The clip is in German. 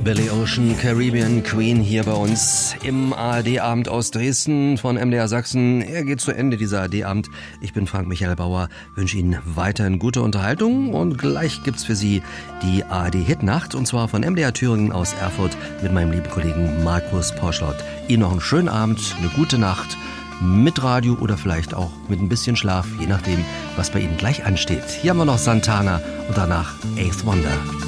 Billy Ocean, Caribbean Queen hier bei uns im ARD-Abend aus Dresden von MDR Sachsen. Er geht zu Ende, dieser ARD-Abend. Ich bin Frank Michael Bauer, wünsche Ihnen weiterhin gute Unterhaltung und gleich gibt's für Sie die ARD-Hitnacht und zwar von MDR Thüringen aus Erfurt mit meinem lieben Kollegen Markus Porschlott. Ihnen noch einen schönen Abend, eine gute Nacht mit Radio oder vielleicht auch mit ein bisschen Schlaf, je nachdem, was bei Ihnen gleich ansteht. Hier haben wir noch Santana und danach Eighth Wonder.